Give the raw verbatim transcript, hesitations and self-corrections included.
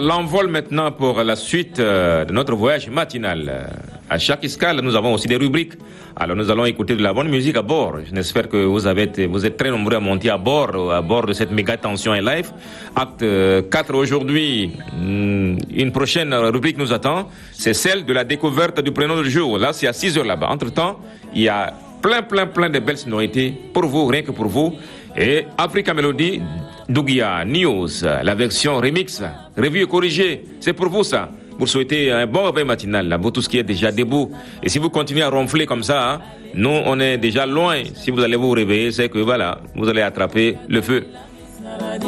l'envol maintenant pour la suite de notre voyage matinal. À chaque escale, nous avons aussi des rubriques. Alors nous allons écouter de la bonne musique à bord. J'espère que vous avez été, vous êtes très nombreux à monter à bord, à bord de cette méga tension en live. Acte quatre aujourd'hui. Une prochaine rubrique nous attend. C'est celle de la découverte du prénom du jour. Là, c'est à six heures là-bas. Entre-temps, il y a plein, plein, plein de belles sonorités pour vous, rien que pour vous. Et Africa Melody, Dougia News, la version remix, revue et corrigée. C'est pour vous ça. Vous souhaitez un bon réveil matinal, là, pour tout ce qui est déjà debout. Et si vous continuez à ronfler comme ça, hein, nous, on est déjà loin. Si vous allez vous réveiller, c'est que voilà, vous allez attraper le feu.